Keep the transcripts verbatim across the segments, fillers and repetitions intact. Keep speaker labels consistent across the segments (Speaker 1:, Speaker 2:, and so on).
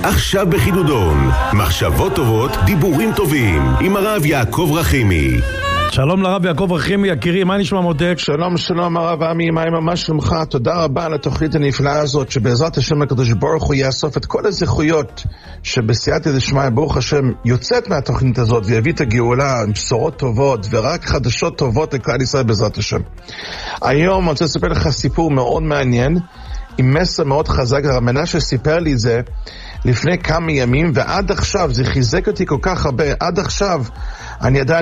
Speaker 1: עכשיו בחידודון, מחשבות טובות, דיבורים טובים, עם הרב יעקב רחימי.
Speaker 2: שלום לרב יעקב רחימי, יקירי, מה נשמע מותק?
Speaker 3: שלום, שלום הרב עמי, מה עם מה שלומך? תודה רבה על התוכנית הנפלאה הזאת, שבעזרת השם הקדוש ברוך הוא יאסוף את כל הזכויות שבסייעתא דשמיא ברוך השם יוצאת מהתוכנית הזאת ויביא את הגאולה עם בשורות טובות ורק חדשות טובות לכלל ישראל בעזרת השם. היום אני רוצה לספר לך סיפור מאוד מעניין עם מסר מאוד חזק. הרב מנשה סיפר לי את זה לפני כמה ימים, ועד עכשיו זה חיזק אותי כל כך הרבה. עד עכשיו אני עדיין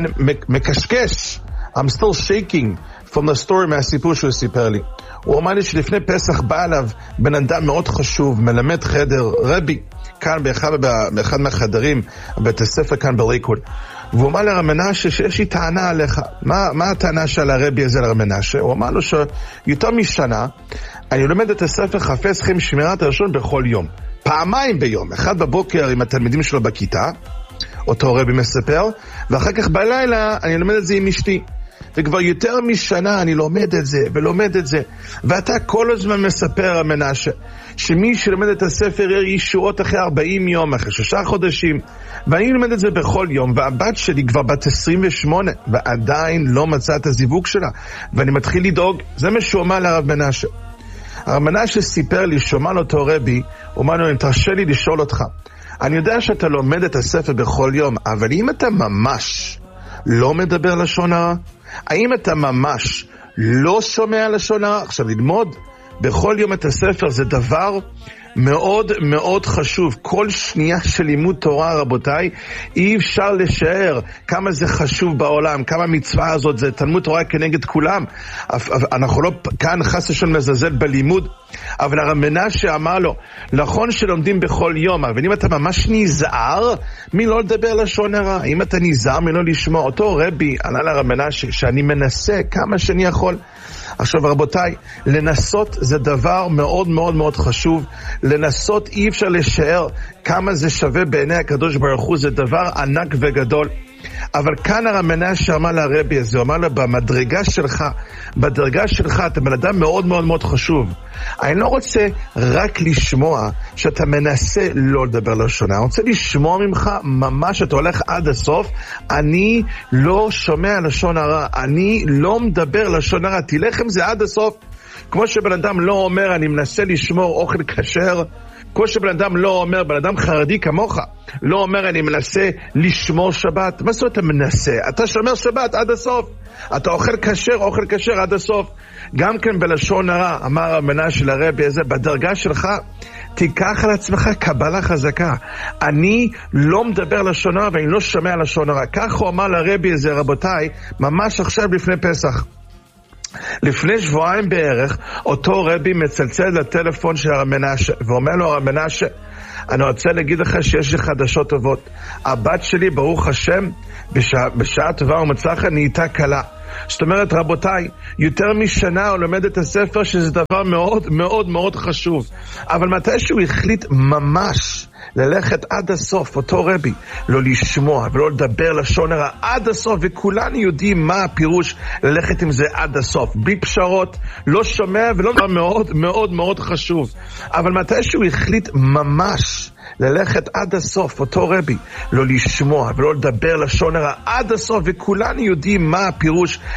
Speaker 3: מקשקש, I'm still shaking from the story, מהסיפור שהוא סיפר לי. הוא אמר לי שלפני פסח בא אליו בן אדם מאוד חשוב, מלמד חדר, רבי, כאן באחד, באחד מהחדרים, בית הספר כאן בליכוד. והוא אמר לרב מנשה שיש לי טענה עליך. מה, מה הטענה של הרבי הזה לרב מנשה? הוא אמר לו שיותר משנה אני לומד את הספר חפץ חיים שמירת הלשון בכל יום, פעמיים ביום, אחד בבוקר עם התלמידים שלו בכיתה, אותו רבי מספר, ואחר כך בלילה אני לומד את זה עם אשתי. וכבר יותר משנה אני לומד את זה ולומד את זה, ואתה כל הזמן מספר המנשה שמי שלומד את הספר יראה ישועות אחרי ארבעים יום, אחרי שישה חודשים, ואני לומד את זה בכל יום. והבת שלי כבר בת עשרים ושמונה ועדיין לא מצאה את הזיווג שלה, ואני מתחיל לדאוג. זה מה שהוא אמר לרב מנשה. הרב מנשה סיפר לי, שומע לו אותו רבי, הוא אמר לו, אם תרשה לי לשאול אותך, אני יודע שאתה לומד את הספר בכל יום, אבל אם אתה ממש לא מדבר לשון הרע, האם אתה ממש לא שומע לשון הרע? עכשיו, ללמוד בכל יום את הספר זה דבר מאוד מאוד חשוב. כל שנייה של לימוד תורה, רבותיי, אי אפשר לשער כמה זה חשוב בעולם, כמה המצווה הזאת, זה תלמוד תורה כנגד כולם. אנחנו לא כאן חס ושלום מזלזל בלימוד, אבל הרב מנשה אמר לו, נכון שלומדים בכל יום, אבל אם אתה ממש נזהר מי לא לדבר לשון הרע, אם אתה נזהר מי לא לשמוע, אותו רבי ענה לרב מנשה שאני מנסה כמה שאני יכול. עכשיו רבותיי, לנסות זה דבר מאוד מאוד מאוד חשוב. לנסות אי אפשר לשער כמה זה שווה בעיני הקדוש ברוך הוא, זה דבר ענק וגדול. אבל כאן הרב מנשה אמר לרבי הזה, הוא אמר לו, במדרגה שלך, בדרגה שלך אתה בן אדם מאוד מאוד מאוד חשוב. אני לא רוצה רק לשמוע שאתה מנסה לא לדבר לשון הרע, אני רוצה לשמוע ממך ממש שאתה הולך עד הסוף. אני לא שומע לשון הרע, אני לא מדבר לשון הרע, תלך עם זה עד הסוף. כמו שבן אדם לא אומר אני מנסה לשמור אוכל כשר, כמו שבן אדם לא אומר, בן אדם חרדי כמוך לא אומר אני מנסה לשמור שבת. מה זאת אתה מנסה? אתה שומר שבת עד הסוף, אתה אוכל כשר, אוכל כשר עד הסוף. גם כן בלשון הרע, אמר הרב מנשה לרבי הזה, בדרגה שלך תיקח על עצמך קבלה חזקה. אני לא מדבר לשון הרע ואני לא שומע לשון הרע. כך הוא אמר לרבי הזה, רבותיי, ממש עכשיו לפני פסח. לפני שבועיים בערך, אותו רבי מצלצל לטלפון של הרב מנשה, ואומר לו, הרב מנשה, אני רוצה להגיד לך שיש לי חדשות טובות. הבת שלי, ברוך השם, בשעה, בשעה טובה ומצלחה, נהייתה קלה. זאת אומרת, רבותיי, יותר משנה הוא לומד את הספר, שזה דבר מאוד מאוד מאוד חשוב. אבל מתי שהוא החליט ממש ללכת עד הסוף, אותו רבי, לא לשמוע ולא לדבר לשון הרע עד הסוף, וכולנו יודעים מה הפירוש ללכת עם זה עד הסוף, בלי פשרות, לא שומע ולא דבר מאוד מאוד מאוד חשוב. אבל מתי שהוא החליט ממש ללכת עד הסוף, אותו רבי, לא לשמוע ולא לדבר לשון הרע עד הסוף, וכולנו יודעים מה הפירוש